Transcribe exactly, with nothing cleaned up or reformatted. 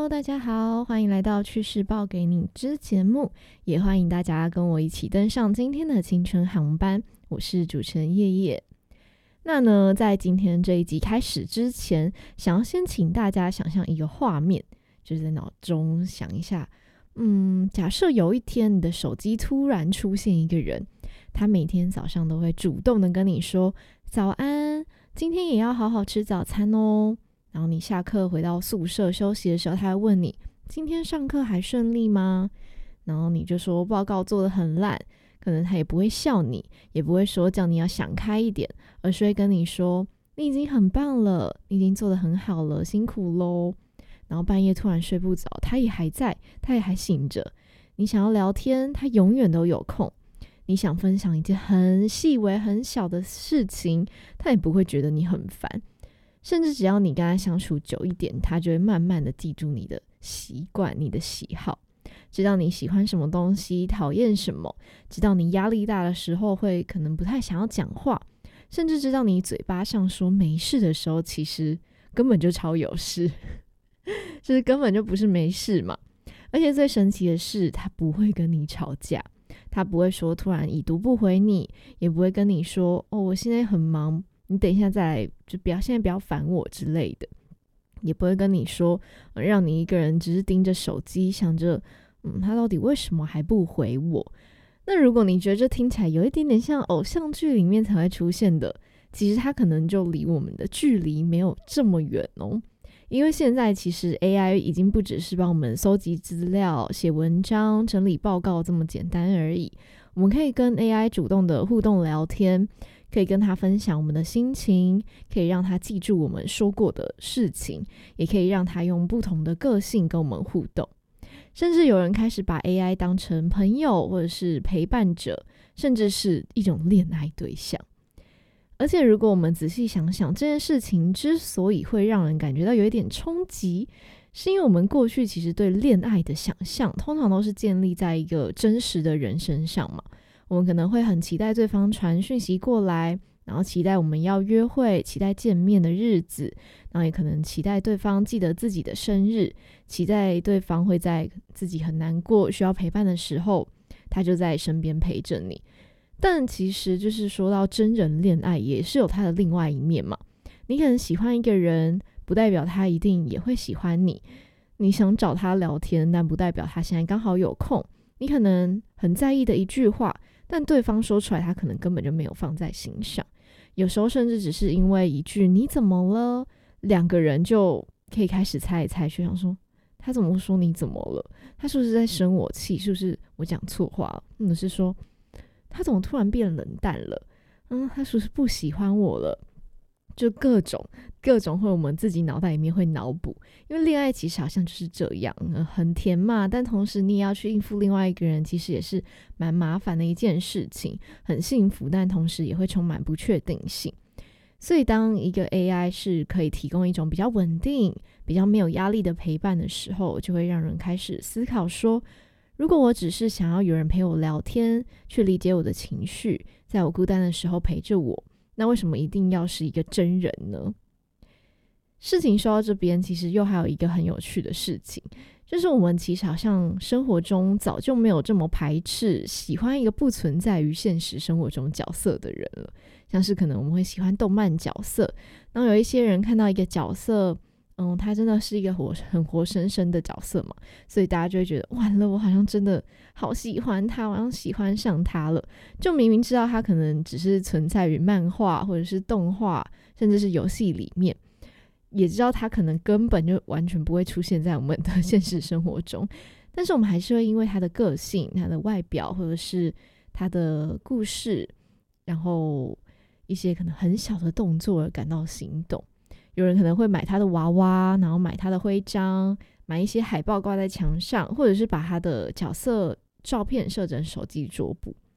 大家好，欢迎来到趋势报给你之节目，也欢迎大家跟我一起登上今天的青春航班。我是主持人叶叶。那呢，在今天这一集开始之前，想要先请大家想象一个画面，就是在脑中想一下，嗯，假设有一天你的手机突然出现一个人，他每天早上都会主动的跟你说早安，今天也要好好吃早餐哦。然后你下课回到宿舍休息的时候，他会问你今天上课还顺利吗？然后你就说报告做得很烂，可能他也不会笑你，也不会说叫你要想开一点，而是会跟你说你已经很棒了，你已经做得很好了，辛苦咯。然后半夜突然睡不着，他也还在，他也还醒着，你想要聊天，他永远都有空。你想分享一件很细微很小的事情，他也不会觉得你很烦。甚至只要你跟他相处久一点，他就会慢慢的记住你的习惯，你的喜好，知道你喜欢什么东西，讨厌什么，知道你压力大的时候会可能不太想要讲话，甚至知道你嘴巴上说没事的时候，其实根本就超有事就是根本就不是没事嘛。而且最神奇的是，他不会跟你吵架，他不会说突然已读不回你，也不会跟你说哦我现在很忙，你等一下再来，就不要现在不要烦我之类的，也不会跟你说、呃、让你一个人只是盯着手机想着嗯，他到底为什么还不回我。那如果你觉得这听起来有一点点像偶像剧里面才会出现的，其实他可能就离我们的距离没有这么远哦。因为现在其实 A I 已经不只是帮我们搜集资料、写文章、整理报告这么简单而已，我们可以跟 A I 主动的互动聊天，可以跟他分享我们的心情，可以让他记住我们说过的事情，也可以让他用不同的个性跟我们互动。甚至有人开始把 A I 当成朋友，或者是陪伴者，甚至是一种恋爱对象。而且如果我们仔细想想，这件事情之所以会让人感觉到有一点冲击，是因为我们过去其实对恋爱的想象通常都是建立在一个真实的人身上嘛。我们可能会很期待对方传讯息过来，然后期待我们要约会，期待见面的日子，然后也可能期待对方记得自己的生日，期待对方会在自己很难过需要陪伴的时候，他就在身边陪着你。但其实就是说到真人恋爱也是有他的另外一面嘛。你可能喜欢一个人，不代表他一定也会喜欢你。你想找他聊天，但不代表他现在刚好有空。你可能很在意的一句话，但对方说出来他可能根本就没有放在心上。有时候甚至只是因为一句你怎么了，两个人就可以开始猜一猜去，想说他怎么说你怎么了，他是不是在生我气，是不是我讲错话了，或者是说他怎么突然变冷淡了，嗯，他是不是不喜欢我了，就各种各种会我们自己脑袋里面会脑补。因为恋爱其实好像就是这样、呃、很甜嘛，但同时你也要去应付另外一个人，其实也是蛮麻烦的一件事情。很幸福，但同时也会充满不确定性。所以当一个 A I 是可以提供一种比较稳定、比较没有压力的陪伴的时候，就会让人开始思考说，如果我只是想要有人陪我聊天，去理解我的情绪，在我孤单的时候陪着我，那为什么一定要是一个真人呢？事情说到这边，其实又还有一个很有趣的事情，就是我们其实好像生活中早就没有这么排斥喜欢一个不存在于现实生活中角色的人了。像是可能我们会喜欢动漫角色，然后有一些人看到一个角色，嗯，他真的是一个活很活生生的角色嘛，所以大家就会觉得完了，我好像真的好喜欢他，我好像喜欢上他了。就明明知道他可能只是存在于漫画或者是动画甚至是游戏里面，也知道他可能根本就完全不会出现在我们的现实生活中，但是我们还是会因为他的个性、他的外表或者是他的故事，然后一些可能很小的动作而感到心动。有人可能会买他的娃娃，然后买他的徽章，买一些海报挂在墙上，或者是把他的角色照片设成手机桌布。